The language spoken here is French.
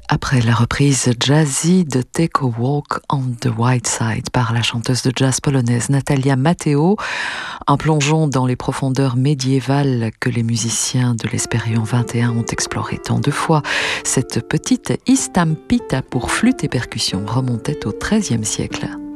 Après la reprise jazzy de Take a Walk on the White Side par la chanteuse de jazz polonaise Natalia Matteo, un plongeon dans les profondeurs médiévales que les musiciens de l'Hespérion 21 ont exploré tant de fois. Cette petite istampita pour flûte et percussion remontait au XIIIe siècle.